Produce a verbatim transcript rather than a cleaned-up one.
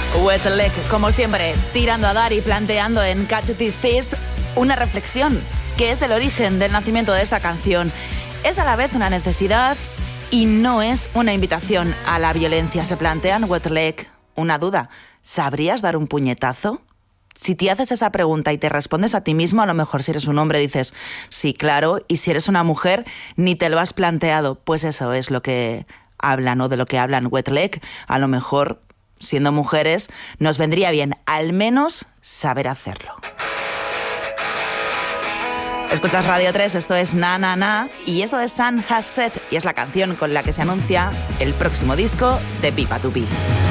Wet Leg, como siempre, tirando a dar y planteando en Catch This Fist una reflexión, que es el origen del nacimiento de esta canción. Es a la vez una necesidad y no es una invitación a la violencia. Se plantean Wet Leg una duda. ¿Sabrías dar un puñetazo? Si te haces esa pregunta y te respondes a ti mismo, a lo mejor si eres un hombre dices, sí, claro, y si eres una mujer, ni te lo has planteado. Pues eso es lo que hablan o de lo que hablan Wet Leg. A lo mejor, siendo mujeres, nos vendría bien al menos saber hacerlo. Escuchas Radio tres, esto es Na Na Na y esto es Sun Has Set y es la canción con la que se anuncia el próximo disco de Pipa Tupi.